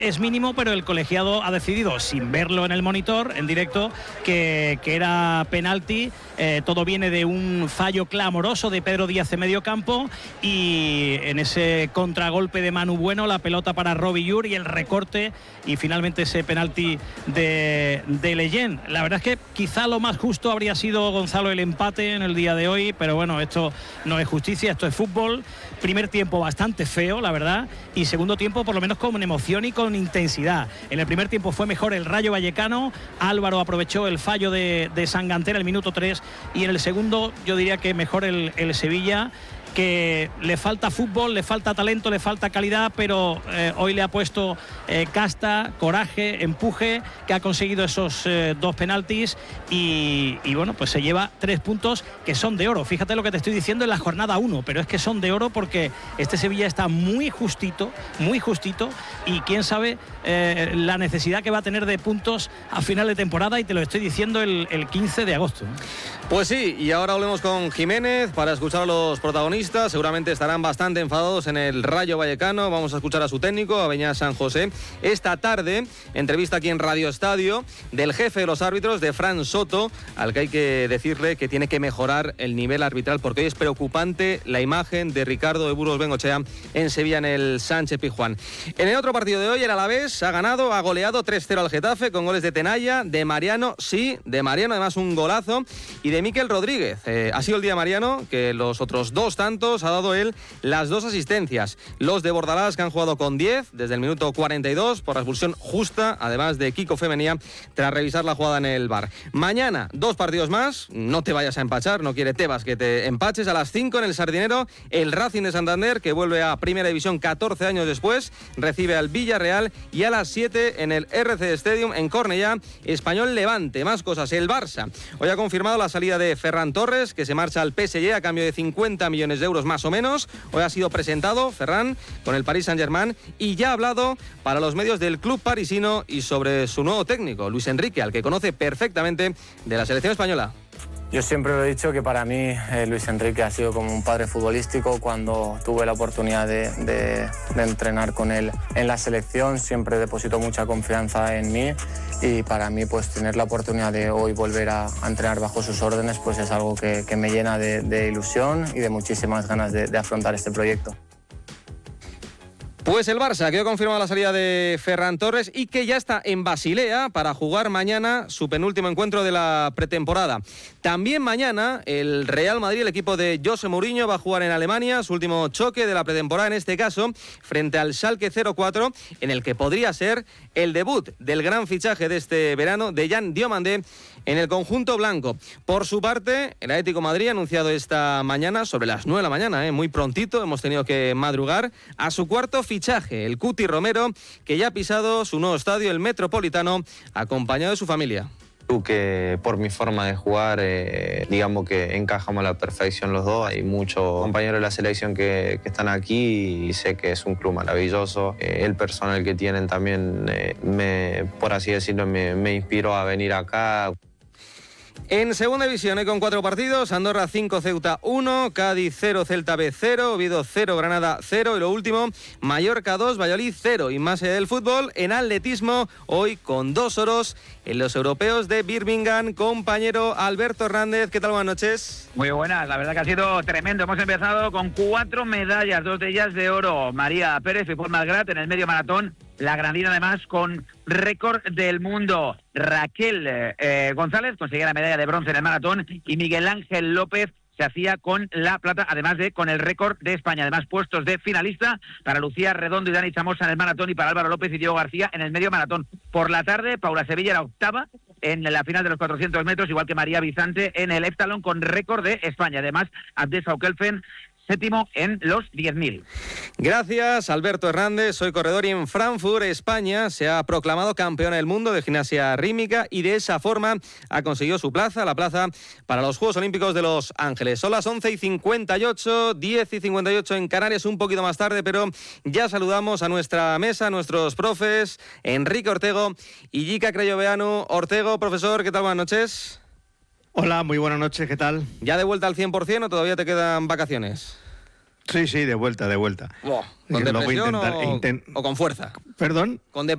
es mínimo, pero el colegiado ha decidido, sin verlo en el monitor, en directo, que era penalti. Todo viene de un fallo clamoroso de Pedro Díaz en medio campo, y en ese contragolpe de Manu Bueno, la pelota para Robbie Llur y el recorte, y finalmente ese penalti de Leyen. La verdad es que quizá lo más justo habría sido, Gonzalo, el empate en el día de hoy, pero bueno, esto no es justicia, esto es fútbol. Primer tiempo bastante feo, la verdad, y segundo tiempo por lo menos con emoción y con intensidad. En el primer tiempo fue mejor el Rayo Vallecano, Álvaro aprovechó el fallo de Sangantera el minuto 3, y en el segundo yo diría que mejor el Sevilla, que le falta fútbol, le falta talento, le falta calidad, pero hoy le ha puesto casta, coraje, empuje, que ha conseguido esos 2 penaltis, y bueno, pues se lleva 3 puntos que son de oro. Fíjate lo que te estoy diciendo en la jornada 1, pero es que son de oro porque este Sevilla está muy justito, y quién sabe la necesidad que va a tener de puntos a final de temporada, y te lo estoy diciendo el 15 de agosto. Pues sí, y ahora hablemos con Jiménez para escuchar a los protagonistas. Seguramente estarán bastante enfadados en el Rayo Vallecano. Vamos a escuchar a su técnico, a Beñat San José. Esta tarde, entrevista aquí en Radio Estadio del jefe de los árbitros, de Fran Soto, al que hay que decirle que tiene que mejorar el nivel arbitral, porque hoy es preocupante la imagen de Ricardo de Burgos Bengochea en Sevilla, en el Sánchez Pizjuán. En el otro partido de hoy, el Alavés ha ganado, ha goleado 3-0 al Getafe, con goles de Tenalla, de Mariano, además un golazo, y de Mikel Rodríguez. Ha sido el día Mariano, que los otros 2 tantos ha dado él las 2 asistencias. Los de Bordalás, que han jugado con 10 desde el minuto 42 por la expulsión justa, además de Kiko Femenía, tras revisar la jugada en el VAR. Mañana 2 partidos más, no te vayas a empachar, no quiere Tebas que te empaches. A las 5 en el Sardinero, el Racing de Santander, que vuelve a Primera División 14 años después, recibe al Villarreal, y a las 7 en el RC Stadium en Cornellá, Español Levante. Más cosas, el Barça hoy ha confirmado la salida de Ferran Torres, que se marcha al PSG a cambio de 50 millones de euros más o menos. Hoy ha sido presentado Ferran con el Paris Saint-Germain, y ya ha hablado para los medios del club parisino y sobre su nuevo técnico, Luis Enrique, al que conoce perfectamente de la selección española. Yo siempre lo he dicho que para mí Luis Enrique ha sido como un padre futbolístico. Cuando tuve la oportunidad de entrenar con él en la selección, siempre depositó mucha confianza en mí, y para mí pues tener la oportunidad de hoy volver a entrenar bajo sus órdenes pues es algo que me llena de ilusión y de muchísimas ganas de afrontar este proyecto. Pues el Barça, que ha confirmado la salida de Ferran Torres y que ya está en Basilea para jugar mañana su penúltimo encuentro de la pretemporada. También mañana el Real Madrid, el equipo de José Mourinho, va a jugar en Alemania su último choque de la pretemporada, en este caso frente al Schalke 04, en el que podría ser el debut del gran fichaje de este verano, de Jan Diomandé, en el conjunto blanco. Por su parte, el Atlético de Madrid ha anunciado esta mañana, sobre las 9 de la mañana, muy prontito, hemos tenido que madrugar, a su cuarto fichaje, el Cuti Romero, que ya ha pisado su nuevo estadio, el Metropolitano, acompañado de su familia. Que por mi forma de jugar, digamos que encajamos a la perfección los dos. Hay muchos compañeros de la selección que están aquí, y sé que es un club maravilloso. El personal que tienen también, por así decirlo, me inspiró a venir acá. En segunda división, con 4 partidos: Andorra 5, Ceuta 1, Cádiz 0, Celta B 0, Oviedo 0, Granada 0, y lo último, Mallorca 2, Valladolid 0. Y más allá del fútbol, en atletismo, hoy con 2 oros en los europeos de Birmingham. Compañero Alberto Hernández, ¿qué tal? Buenas noches. Muy buenas, la verdad que ha sido tremendo. Hemos empezado con 4 medallas, 2 de ellas de oro. María Pérez y Paul Malgrat en el medio maratón, la grandina además con récord del mundo. Raquel González conseguía la medalla de bronce en el maratón, y Miguel Ángel López se hacía con la plata, además de con el récord de España. Además, puestos de finalista para Lucía Redondo y Dani Chamosa en el maratón, y para Álvaro López y Diego García en el medio maratón. Por la tarde, Paula Sevilla era octava en la final de los 400 metros, igual que María Bizante en el heptalón con récord de España. Además, Abdes Aukelfen, séptimo en los 10.000. Gracias, Alberto Hernández. Soy corredor, y en Frankfurt, España, se ha proclamado campeona del mundo de gimnasia rítmica, y de esa forma ha conseguido su plaza, la plaza para los Juegos Olímpicos de Los Ángeles. Son las 11:58, 10:58 en Canarias, un poquito más tarde, pero ya saludamos a nuestra mesa, a nuestros profes, Enrique Ortego y Yika Creyoveanu. Ortego, profesor, ¿qué tal? Buenas noches. Hola, muy buenas noches, ¿qué tal? ¿Ya de vuelta al 100% o todavía te quedan vacaciones? Sí, de vuelta. ¿Con depresión o con fuerza? ¿Perdón? ¿Con